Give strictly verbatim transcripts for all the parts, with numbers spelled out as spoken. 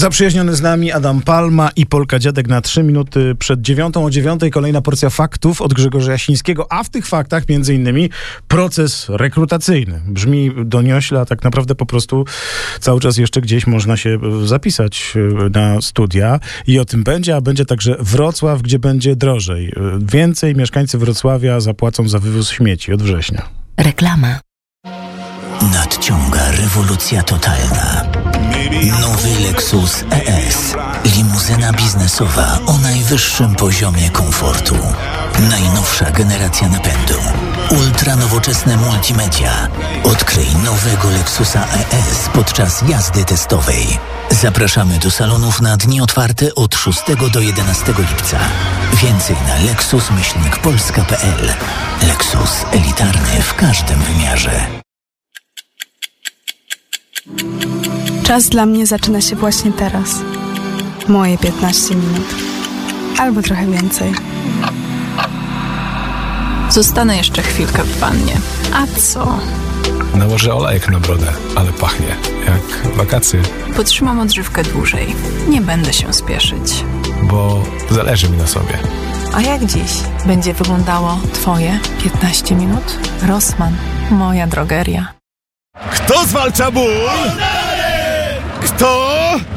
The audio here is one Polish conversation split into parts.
Zaprzyjaźniony z nami Adam Palma i Polka Dziadek na trzy minuty przed dziewiątą. O dziewiątej kolejna porcja faktów od Grzegorza Jasińskiego, a w tych faktach między innymi proces rekrutacyjny. Brzmi doniośle, a tak naprawdę po prostu cały czas jeszcze gdzieś można się zapisać na studia i o tym będzie, a będzie także Wrocław, gdzie będzie drożej. Więcej mieszkańcy Wrocławia zapłacą za wywóz śmieci od września. Reklama. Nadciąga rewolucja totalna. Nowy Lexus E S. Limuzyna biznesowa o najwyższym poziomie komfortu. Najnowsza generacja napędu. Ultra nowoczesne multimedia. Odkryj nowego Lexusa E S podczas jazdy testowej. Zapraszamy do salonów na dni otwarte od szóstego do jedenastego lipca. Więcej na lexus myślnik polska kropka p l. Lexus elitarny w każdym wymiarze. Czas dla mnie zaczyna się właśnie teraz. Moje piętnaście minut. Albo trochę więcej. Zostanę jeszcze chwilkę w wannie. A co? Nałożę olejek na brodę, ale pachnie jak wakacje. Potrzymam odżywkę dłużej. Nie będę się spieszyć. Bo zależy mi na sobie. A jak dziś będzie wyglądało Twoje piętnaście minut? Rossmann, moja drogeria. Kto zwalcza ból? Kto?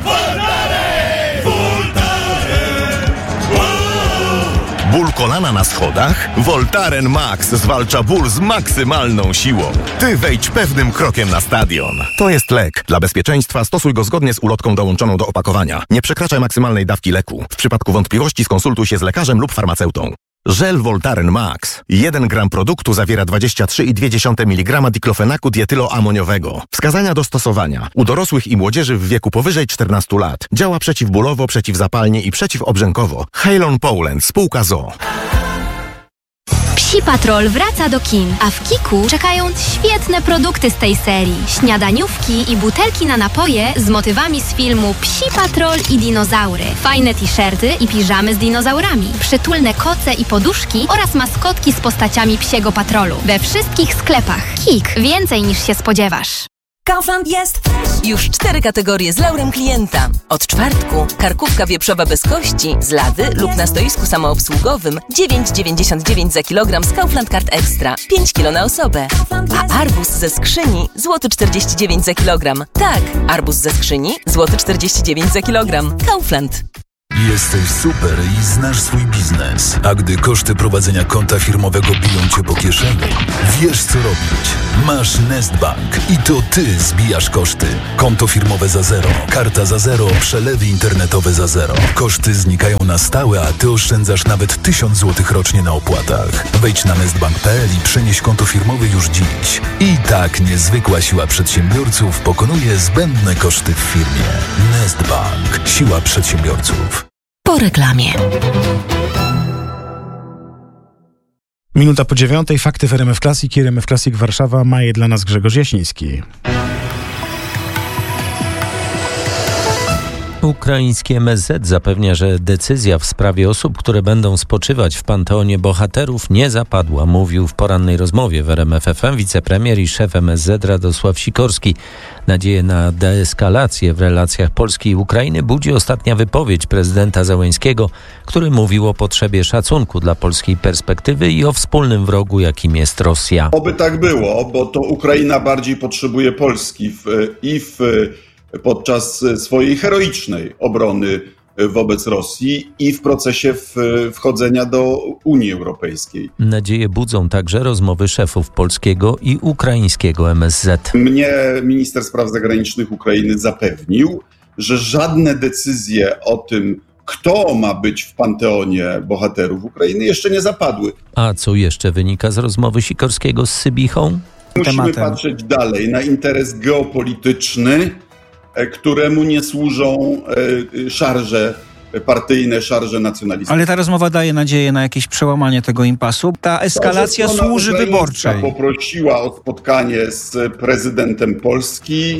Ból kolana na schodach? Voltaren Max zwalcza ból z maksymalną siłą. Ty wejdź pewnym krokiem na stadion. To jest lek. Dla bezpieczeństwa stosuj go zgodnie z ulotką dołączoną do opakowania. Nie przekraczaj maksymalnej dawki leku. W przypadku wątpliwości skonsultuj się z lekarzem lub farmaceutą. Żel Voltaren Max. jeden gram produktu zawiera dwadzieścia trzy i dwie dziesiąte miligrama diklofenaku dietyloamoniowego. Wskazania do stosowania. U dorosłych i młodzieży w wieku powyżej czternastu lat. Działa przeciwbólowo, przeciwzapalnie i przeciwobrzękowo. Halon Poland, spółka z o o. Psi Patrol wraca do kin, a w Kiku czekają świetne produkty z tej serii. Śniadaniówki i butelki na napoje z motywami z filmu Psi Patrol i dinozaury. Fajne t-shirty i piżamy z dinozaurami. Przytulne koce i poduszki oraz maskotki z postaciami Psiego Patrolu. We wszystkich sklepach. Kik. Więcej niż się spodziewasz. Kaufland jest już cztery kategorie z laurem klienta. Od czwartku karkówka wieprzowa bez kości z lady lub na stoisku samoobsługowym dziewięć dziewięćdziesiąt dziewięć za kilogram z Kaufland Card Extra, pięć kilo na osobę. A arbuz ze skrzyni złoty czterdzieści dziewięć za kilogram. Tak, arbuz ze skrzyni złoty czterdzieści dziewięć za kilogram. Kaufland. Jesteś super i znasz swój biznes. A gdy koszty prowadzenia konta firmowego biją cię po kieszeni, wiesz co robić. Masz Nestbank i to ty zbijasz koszty. Konto firmowe za zero, karta za zero, przelewy internetowe za zero. Koszty znikają na stałe, a ty oszczędzasz nawet tysiąc złotych rocznie na opłatach. Wejdź na nestbank kropka p l i przenieś konto firmowe już dziś. I tak niezwykła siła przedsiębiorców pokonuje zbędne koszty w firmie. Nestbank. Siła przedsiębiorców. Po reklamie. Minuta po dziewiątej, fakty w R M F Classic i R M F Classic Warszawa. Ma je dla nas Grzegorz Jasiński. Ukraińskie M S Z zapewnia, że decyzja w sprawie osób, które będą spoczywać w Panteonie Bohaterów, nie zapadła. Mówił w porannej rozmowie w R M F F M wicepremier i szef M S Z Radosław Sikorski. Nadzieję na deeskalację w relacjach Polski i Ukrainy budzi ostatnia wypowiedź prezydenta Zełenskiego, który mówił o potrzebie szacunku dla polskiej perspektywy i o wspólnym wrogu, jakim jest Rosja. Oby tak było, bo to Ukraina bardziej potrzebuje Polski w, i w podczas swojej heroicznej obrony wobec Rosji i w procesie w, wchodzenia do Unii Europejskiej. Nadzieję budzą także rozmowy szefów polskiego i ukraińskiego M S Z. Mnie minister spraw zagranicznych Ukrainy zapewnił, że żadne decyzje o tym, kto ma być w Panteonie Bohaterów Ukrainy, jeszcze nie zapadły. A co jeszcze wynika z rozmowy Sikorskiego z Sybichą? Musimy Tematem. patrzeć dalej na interes geopolityczny, któremu nie służą szarże partyjne, szarże nacjonalistyczne. Ale ta rozmowa daje nadzieję na jakieś przełamanie tego impasu. Ta eskalacja służy wyborczej. Poprosiła o spotkanie z prezydentem Polski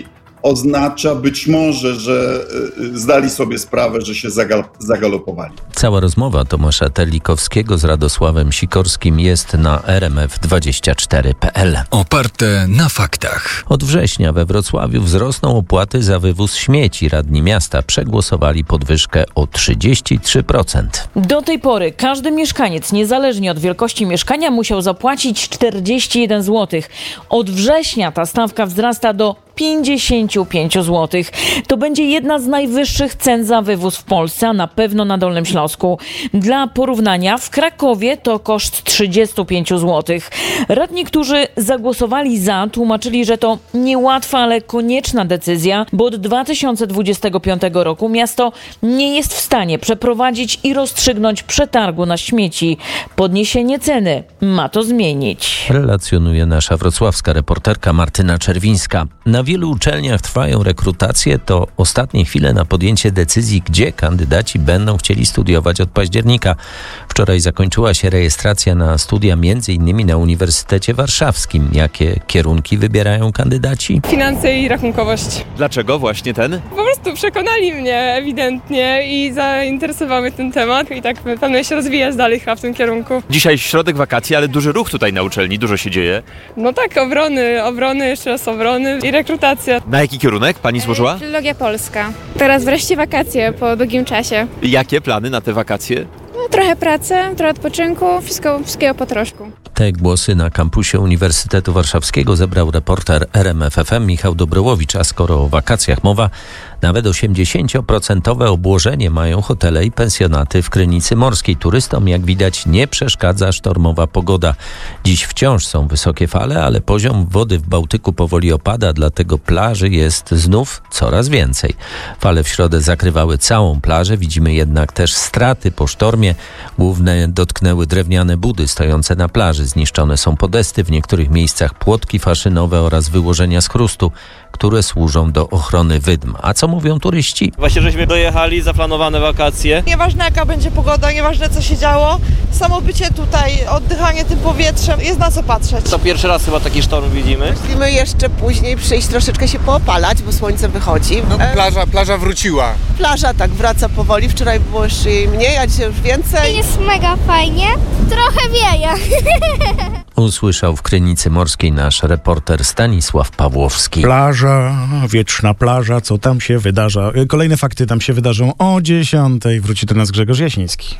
oznacza być może, że zdali sobie sprawę, że się zagal- zagalopowali. Cała rozmowa Tomasza Terlikowskiego z Radosławem Sikorskim jest na r m f dwadzieścia cztery kropka p l. Oparte na faktach. Od września we Wrocławiu wzrosną opłaty za wywóz śmieci. Radni miasta przegłosowali podwyżkę o trzydzieści trzy procent. Do tej pory każdy mieszkaniec, niezależnie od wielkości mieszkania, musiał zapłacić czterdzieści jeden złotych. Od września ta stawka wzrasta do pięćdziesiąt pięć złotych. To będzie jedna z najwyższych cen za wywóz w Polsce, a na pewno na Dolnym Śląsku. Dla porównania w Krakowie to koszt trzydzieści pięć złotych. Radni, którzy zagłosowali za, tłumaczyli, że to niełatwa, ale konieczna decyzja, bo od dwa tysiące dwudziestego piątego roku miasto nie jest w stanie przeprowadzić i rozstrzygnąć przetargu na śmieci. Podniesienie ceny ma to zmienić. Relacjonuje nasza wrocławska reporterka Martyna Czerwińska. Na wielu uczelniach trwają rekrutacje, to ostatnie chwile na podjęcie decyzji, gdzie kandydaci będą chcieli studiować od października. Wczoraj zakończyła się rejestracja na studia między innymi na Uniwersytecie Warszawskim. Jakie kierunki wybierają kandydaci? Finanse i rachunkowość. Dlaczego właśnie ten? Po prostu przekonali mnie ewidentnie i zainteresowały ten temat i tak planuję się rozwijać dalej chyba w tym kierunku. Dzisiaj środek wakacji, ale duży ruch tutaj na uczelni, dużo się dzieje. No tak, obrony, obrony, jeszcze raz obrony i rekrutacja. Na jaki kierunek pani złożyła? Filologia polska. Teraz wreszcie wakacje po długim czasie. Jakie plany na te wakacje? No, trochę pracy, trochę odpoczynku, wszystko, wszystkiego po troszku. Te głosy na kampusie Uniwersytetu Warszawskiego zebrał reporter R M F F M Michał Dobrołowicz, a skoro o wakacjach mowa, nawet osiemdziesięcioprocentowe obłożenie mają hotele i pensjonaty w Krynicy Morskiej. Turystom, jak widać, nie przeszkadza sztormowa pogoda. Dziś wciąż są wysokie fale, ale poziom wody w Bałtyku powoli opada, dlatego plaży jest znów coraz więcej. Fale w środę zakrywały całą plażę, widzimy jednak też straty po sztormie. Główne dotknęły drewniane budy stojące na plaży. Zniszczone są podesty, w niektórych miejscach płotki faszynowe oraz wyłożenia z chrustu, które służą do ochrony wydm. A co mówią turyści? Właśnie żeśmy dojechali, zaplanowane wakacje. Nieważne jaka będzie pogoda, nieważne co się działo, samo bycie tutaj, oddychanie tym powietrzem, jest na co patrzeć. To pierwszy raz chyba taki sztorm widzimy. Musimy jeszcze później przyjść troszeczkę się poopalać, bo słońce wychodzi. No, plaża, plaża wróciła. Plaża tak wraca powoli, wczoraj było jeszcze jej mniej, a dzisiaj już więcej. Jest mega fajnie, trochę wieje. Usłyszał w Krynicy Morskiej nasz reporter Stanisław Pawłowski. Plaża, wieczna plaża, co tam się wydarza? Kolejne fakty tam się wydarzą o dziesiątej. Wróci do nas Grzegorz Jasiński.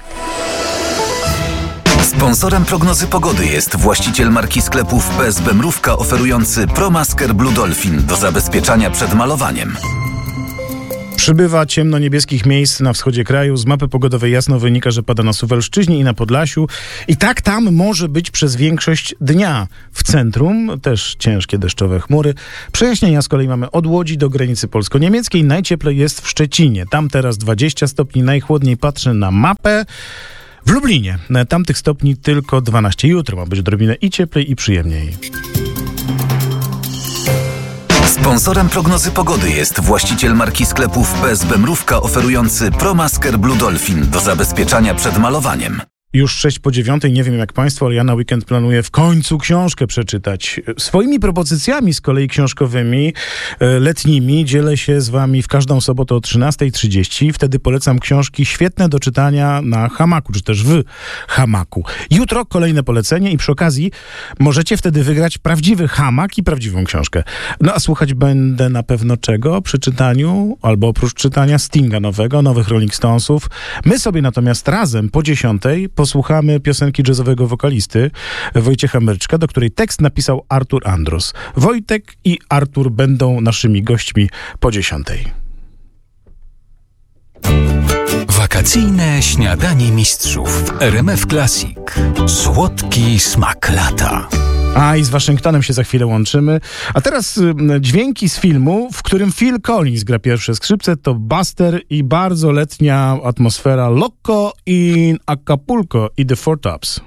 Sponsorem prognozy pogody jest właściciel marki sklepów P S B Mrówka oferujący ProMasker Blue Dolphin do zabezpieczania przed malowaniem. Przybywa ciemno-niebieskich miejsc na wschodzie kraju. Z mapy pogodowej jasno wynika, że pada na Suwalszczyźnie i na Podlasiu. I tak tam może być przez większość dnia. W centrum też ciężkie deszczowe chmury. Przejaśnienia z kolei mamy od Łodzi do granicy polsko-niemieckiej. Najcieplej jest w Szczecinie. Tam teraz dwadzieścia stopni. Najchłodniej patrzę na mapę. W Lublinie. Tamtych stopni tylko dwanaście. Jutro ma być odrobinę i cieplej, i przyjemniej. Sponsorem prognozy pogody jest właściciel marki sklepów P S B Mrówka oferujący ProMasker Blue Dolphin do zabezpieczania przed malowaniem. Już sześć po dziewiątej, nie wiem jak państwo, ale ja na weekend planuję w końcu książkę przeczytać. Swoimi propozycjami z kolei książkowymi, letnimi, dzielę się z wami w każdą sobotę o trzynasta trzydzieści. Wtedy polecam książki świetne do czytania na hamaku, czy też w hamaku. Jutro kolejne polecenie i przy okazji możecie wtedy wygrać prawdziwy hamak i prawdziwą książkę. No a słuchać będę na pewno czego? Przy czytaniu, albo oprócz czytania Stinga nowego, nowych Rolling Stonesów. My sobie natomiast razem po dziesiątej posłuchamy piosenki jazzowego wokalisty Wojciecha Mrczka, do której tekst napisał Artur Andrus. Wojtek i Artur będą naszymi gośćmi po dziesiątej. Wakacyjne śniadanie mistrzów w R M F Classic. Słodki smak lata. A i z Waszyngtonem się za chwilę łączymy. A teraz y, dźwięki z filmu, w którym Phil Collins gra pierwsze skrzypce, to Buster i bardzo letnia atmosfera Loco in Acapulco i The Four Tops.